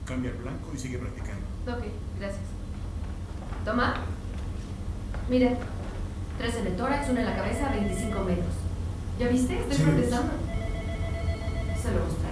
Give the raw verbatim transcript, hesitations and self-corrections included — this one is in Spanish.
Cambia el blanco y sigue practicando. Ok, gracias. Toma. Mira. Tres en el tórax, una en la cabeza, veinticinco metros. ¿Ya viste? Estoy Sí. protestando. Se lo mostraré.